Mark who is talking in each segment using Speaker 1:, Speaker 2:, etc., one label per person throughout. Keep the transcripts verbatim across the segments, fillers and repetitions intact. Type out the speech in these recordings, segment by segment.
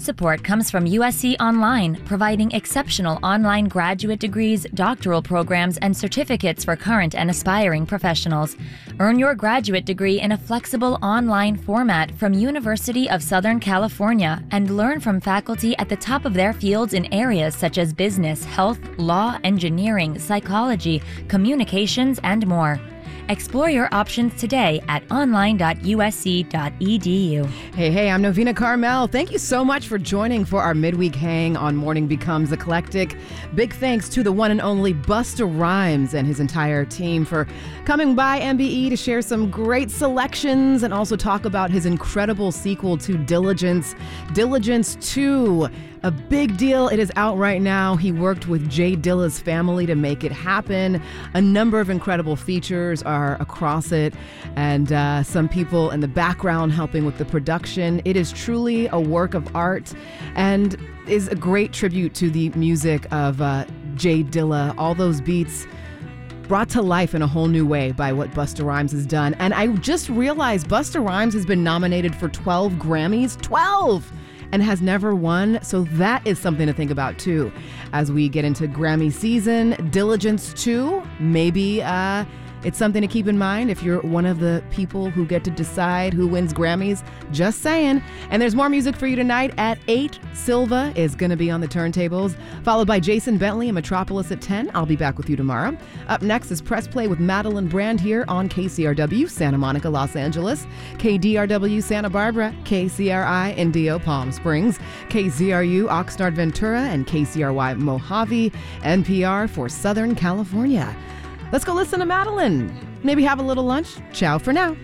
Speaker 1: support comes from U S C Online, providing exceptional online graduate degrees, doctoral programs, and certificates for current and aspiring professionals. Earn your graduate degree in a flexible online format from University of Southern California and learn from faculty at the top of their fields in areas such as business, health, law, engineering, psychology, communications, and more. Explore your options today at online dot u s c dot e d u.
Speaker 2: Hey, hey, I'm Novena Carmel. Thank you so much for joining for our midweek hang on Morning Becomes Eclectic. Big thanks to the one and only Busta Rhymes and his entire team for coming by M B E to share some great selections and also talk about his incredible sequel to Diligence, Diligence two. A big deal. It is out right now. He worked with Jay Dilla's family to make it happen. A number of incredible features are across it, and uh, some people in the background helping with the production. It is truly a work of art and is a great tribute to the music of uh, Jay Dilla. All those beats brought to life in a whole new way by what Busta Rhymes has done. And I just realized Busta Rhymes has been nominated for twelve Grammys. twelve! And has never won, so that is something to think about too. As we get into Grammy season, Diligence two, maybe uh, it's something to keep in mind if you're one of the people who get to decide who wins Grammys. Just saying. And there's more music for you tonight at eight. Silva is going to be on the turntables, followed by Jason Bentley and Metropolis at ten. I'll be back with you tomorrow. Up next is Press Play with Madeline Brand here on K C R W, Santa Monica, Los Angeles, K D R W, Santa Barbara, K C R I, Indio, Palm Springs, K Z R U, Oxnard, Ventura, and K C R Y, Mojave, N P R for Southern California. Let's go listen to Madeline. Maybe have a little lunch. Ciao for now.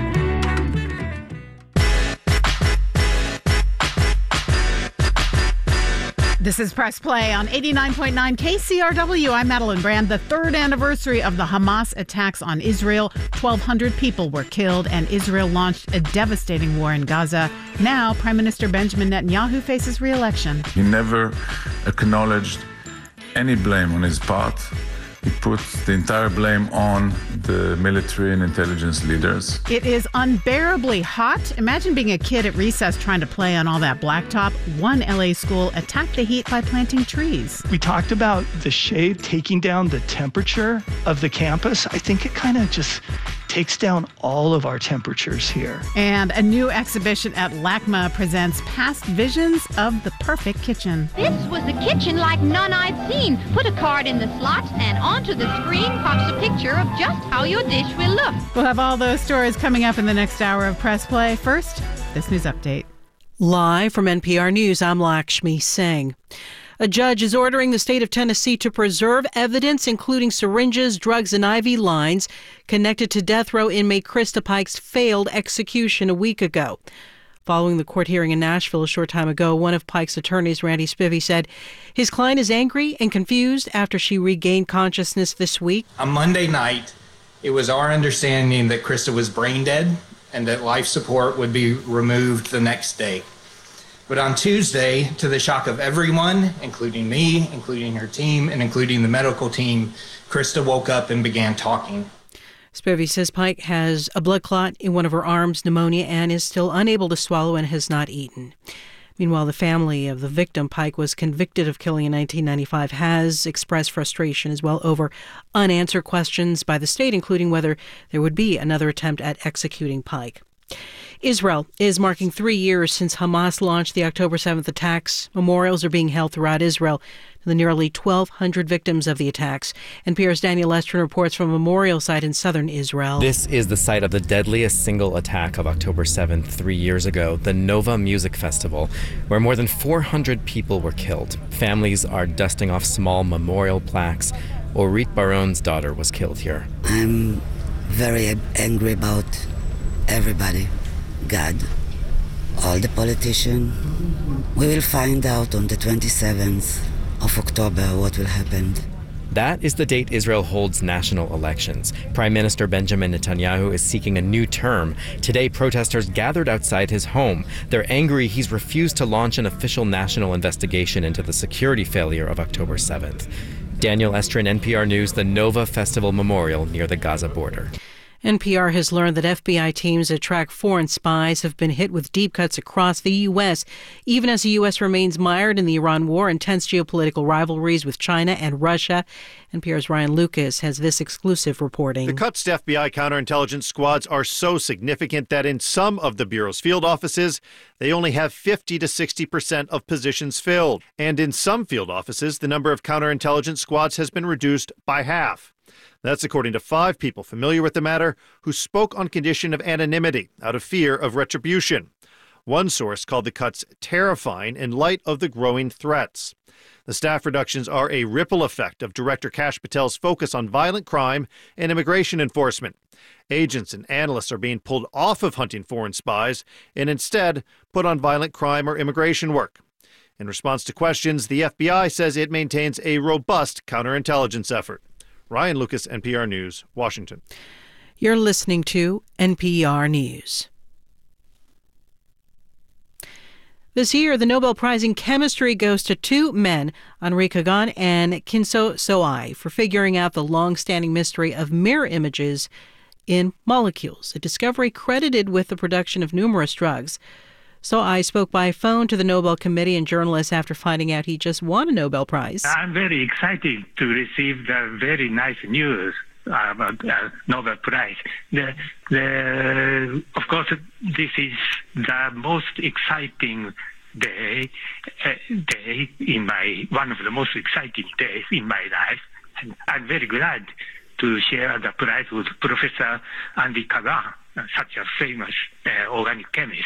Speaker 3: This is Press Play on eighty-nine point nine K C R W. I'm Madeline Brand. The third anniversary of the Hamas attacks on Israel. twelve hundred people were killed, and Israel launched a devastating war in Gaza. Now, Prime Minister Benjamin Netanyahu faces re-election.
Speaker 4: He never acknowledged any blame on his part. He put the entire blame on the military and intelligence leaders.
Speaker 3: It is unbearably hot. Imagine being a kid at recess trying to play on all that blacktop. One L A school attacked the heat by planting trees.
Speaker 5: We talked about the shade taking down the temperature of the campus. I think it kind of just takes down all of our temperatures here.
Speaker 3: And a new exhibition at LACMA presents past visions of the perfect kitchen.
Speaker 6: This was a kitchen like none I've seen. Put a card in the slot and onto the screen pops a picture of just how your dish will look.
Speaker 3: We'll have all those stories coming up in the next hour of Press Play. First, this news update.
Speaker 7: Live from N P R News, I'm Lakshmi Singh. A judge is ordering the state of Tennessee to preserve evidence, including syringes, drugs, and I V lines connected to death row inmate Krista Pike's failed execution a week ago. Following the court hearing in Nashville a short time ago, one of Pike's attorneys, Randy Spivey, said his client is angry and confused after she regained consciousness this week.
Speaker 8: On Monday night, it was our understanding that Krista was brain dead and that life support would be removed the next day. But on Tuesday, to the shock of everyone, including me, including her team, and including the medical team, Krista woke up and began talking.
Speaker 7: Spivey says Pike has a blood clot in one of her arms, pneumonia, and is still unable to swallow and has not eaten. Meanwhile, the family of the victim Pike was convicted of killing in nineteen ninety-five has expressed frustration as well over unanswered questions by the state, including whether there would be another attempt at executing Pike. Israel is marking three years since Hamas launched the October seventh attacks. Memorials are being held throughout Israel to the nearly twelve hundred victims of the attacks. N P R's Daniel Estrin reports from a memorial site in southern Israel.
Speaker 9: This is the site of the deadliest single attack of October seventh three years ago, the Nova Music Festival, where more than four hundred people were killed. Families are dusting off small memorial plaques. Orit Baron's daughter was killed here.
Speaker 10: I'm very angry about everybody. God, all the politicians. We will find out on the twenty-seventh of October what will happen.
Speaker 9: That is the date Israel holds national elections. Prime Minister Benjamin Netanyahu is seeking a new term. Today, protesters gathered outside his home. They're angry he's refused to launch an official national investigation into the security failure of October seventh. Daniel Estrin, N P R News, the Nova Festival Memorial near the Gaza border.
Speaker 7: N P R has learned that F B I teams that track foreign spies have been hit with deep cuts across the U S, even as the U S remains mired in the Iran war and tense geopolitical rivalries with China and Russia. N P R's Ryan Lucas has this exclusive reporting.
Speaker 11: The cuts to F B I counterintelligence squads are so significant that in some of the Bureau's field offices, they only have fifty to sixty percent of positions filled. And in some field offices, the number of counterintelligence squads has been reduced by half. That's according to five people familiar with the matter who spoke on condition of anonymity out of fear of retribution. One source called the cuts terrifying in light of the growing threats. The staff reductions are a ripple effect of Director Kash Patel's focus on violent crime and immigration enforcement. Agents and analysts are being pulled off of hunting foreign spies and instead put on violent crime or immigration work. In response to questions, the F B I says it maintains a robust counterintelligence effort. Ryan Lucas, N P R News, Washington.
Speaker 7: You're listening to N P R News. This year, the Nobel Prize in Chemistry goes to two men, Henri Kagan and Kinso Soai, for figuring out the long-standing mystery of mirror images in molecules, a discovery credited with the production of numerous drugs. Soai spoke by phone to the Nobel Committee and journalists after finding out he just won a Nobel Prize.
Speaker 12: I'm very excited to receive the very nice news about uh, Nobel Prize. The, the, of course, this is the most exciting day, uh, day in my, one of the most exciting days in my life. And I'm very glad to share the prize with Professor Henri Kagan, such a famous uh, organic chemist.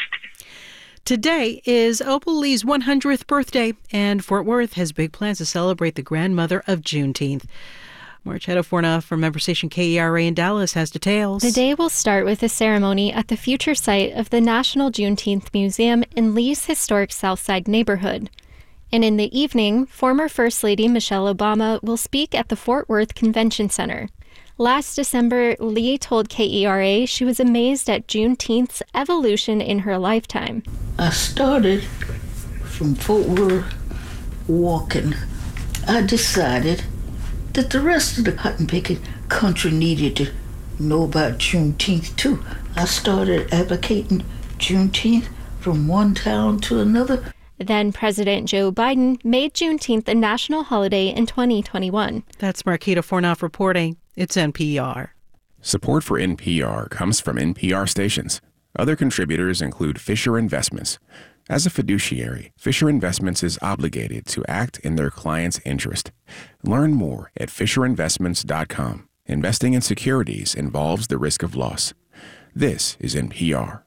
Speaker 7: Today is Opal Lee's one hundredth birthday, and Fort Worth has big plans to celebrate the grandmother of Juneteenth. Marchetto Forna from member station K E R A in Dallas has details.
Speaker 13: The day will start with a ceremony at the future site of the National Juneteenth Museum in Lee's historic Southside neighborhood. And in the evening, former First Lady Michelle Obama will speak at the Fort Worth Convention Center. Last December, Lee told K E R A she was amazed at Juneteenth's evolution in her lifetime.
Speaker 14: I started from Fort Worth walking. I decided that the rest of the cotton picking country needed to know about Juneteenth too. I started advocating Juneteenth from one town to another.
Speaker 13: Then President Joe Biden made Juneteenth a national holiday in twenty twenty-one.
Speaker 7: That's Marquita Fornoff reporting. It's N P R.
Speaker 15: Support for N P R comes from N P R stations. Other contributors include Fisher Investments. As a fiduciary, Fisher Investments is obligated to act in their client's interest. Learn more at fisher investments dot com. Investing in securities involves the risk of loss. This is N P R.